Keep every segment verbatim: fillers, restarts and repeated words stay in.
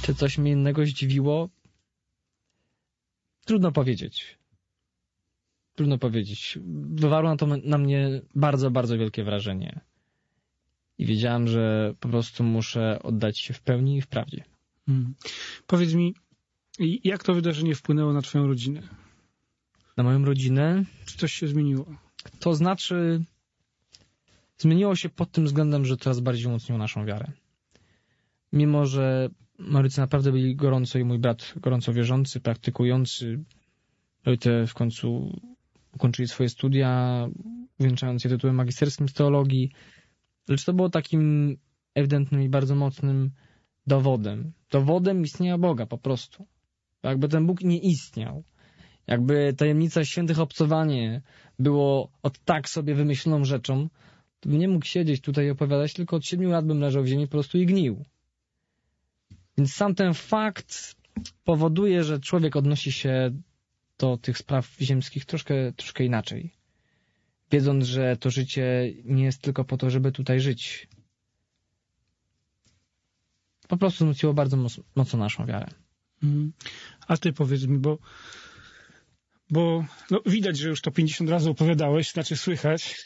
Czy coś mnie innego zdziwiło? Trudno powiedzieć. Trudno powiedzieć. Wywarło na to na mnie bardzo, bardzo wielkie wrażenie. I wiedziałem, że po prostu muszę oddać się w pełni i w prawdzie. Hmm. Powiedz mi, jak to wydarzenie wpłynęło na twoją rodzinę? Na moją rodzinę? Czy coś się zmieniło? To znaczy, zmieniło się pod tym względem, że coraz bardziej umocniło naszą wiarę. Mimo że moi rodzice naprawdę byli gorąco i mój brat gorąco wierzący, praktykujący. Rodzice w końcu ukończyli swoje studia, uwieńczając je tytułem magisterskim z teologii. Lecz to było takim ewidentnym i bardzo mocnym dowodem. Dowodem istnienia Boga po prostu. Jakby ten Bóg nie istniał. Jakby tajemnica świętych obcowanie było od tak sobie wymyśloną rzeczą, to bym nie mógł siedzieć tutaj i opowiadać, tylko od siedmiu lat bym leżał w ziemi po prostu i gnił. Więc sam ten fakt powoduje, że człowiek odnosi się do tych spraw ziemskich troszkę, troszkę inaczej. Wiedząc, że to życie nie jest tylko po to, żeby tutaj żyć. Po prostu wzmocniło bardzo mocno naszą wiarę. Mm. A ty powiedz mi, bo, bo no widać, że już to pięćdziesiąt razy opowiadałeś, znaczy słychać.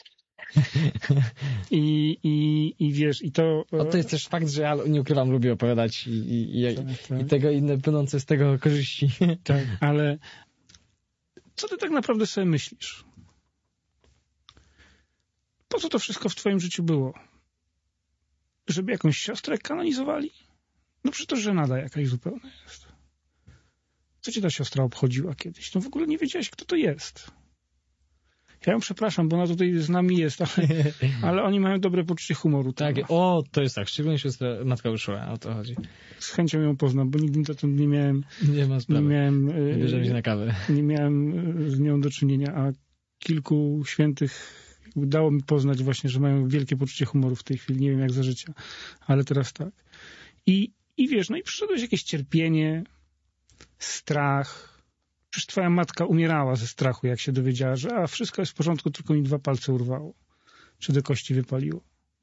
I, i, i wiesz, i to... No to jest też fakt, że ja nie ukrywam, lubię opowiadać i, i, i, tak, tak. i tego inne płynące z tego korzyści. Tak, ale co ty tak naprawdę sobie myślisz? Po co to wszystko w twoim życiu było? Żeby jakąś siostrę kanonizowali? No przecież to żenada jakaś zupełna jest. Co cię ta siostra obchodziła kiedyś? No w ogóle nie wiedziałeś, kto to jest. Ja ją przepraszam, bo ona tutaj z nami jest, ale, ale oni mają dobre poczucie humoru. Tak, o, to jest tak, szczególnie siostra Matka Urszula, o to chodzi. Z chęcią ją poznam, bo nigdy o tym nie miałem... Nie ma sprawy. Nie miałem, Bierzemy się na kawę. Nie miałem z nią do czynienia, a kilku świętych udało mi poznać właśnie, że mają wielkie poczucie humoru w tej chwili. Nie wiem jak za życia, ale teraz tak. I, i wiesz, no i przyszedłeś jakieś cierpienie, strach. Przecież twoja matka umierała ze strachu, jak się dowiedziała, że a, wszystko jest w porządku, tylko mi dwa palce urwało. Czy do kości wypaliło.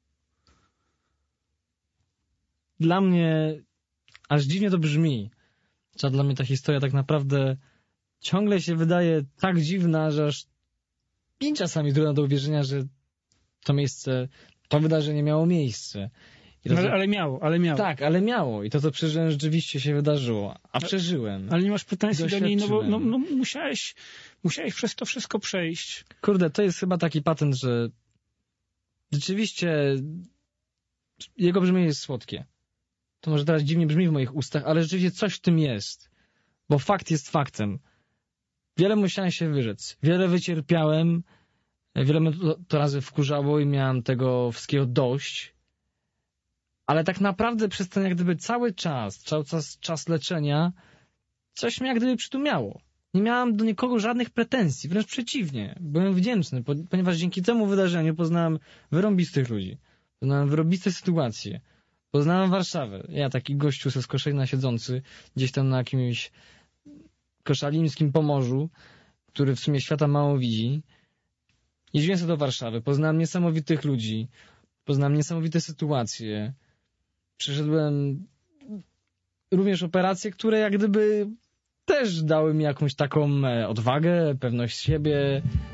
Dla mnie, aż dziwnie to brzmi, że dla mnie ta historia tak naprawdę ciągle się wydaje tak dziwna, że aż mi czasami trudno do uwierzenia, że to miejsce, to wydarzenie miało miejsce. I to, ale, co... ale miało, ale miało. Tak, ale miało. I to, co przeżyłem, rzeczywiście się wydarzyło. A przeżyłem. Ale nie masz pretensji do niej, no bo no, no, musiałeś, musiałeś przez to wszystko przejść. Kurde, to jest chyba taki patent, że rzeczywiście jego brzmienie jest słodkie. To może teraz dziwnie brzmi w moich ustach, ale rzeczywiście coś w tym jest. Bo fakt jest faktem. Wiele musiałem się wyrzec. Wiele wycierpiałem. Wiele mnie to, to razy wkurzało i miałem tego wszystkiego dość. Ale tak naprawdę przez ten jak gdyby cały czas, cały czas, czas leczenia, coś mnie jak gdyby przytłumiało. Nie miałem do nikogo żadnych pretensji, wręcz przeciwnie. Byłem wdzięczny, ponieważ dzięki temu wydarzeniu poznałem wyrąbistych ludzi. Poznałem wyrąbiste sytuacje. Poznałem Warszawę. Ja taki gościu ze Skoszejna siedzący gdzieś tam na jakimś koszalimskim Pomorzu, który w sumie świata mało widzi. Jeździłem sobie do Warszawy, poznałem niesamowitych ludzi, poznałem niesamowite sytuacje. Przeszedłem również operacje, które jak gdyby też dały mi jakąś taką odwagę, pewność siebie.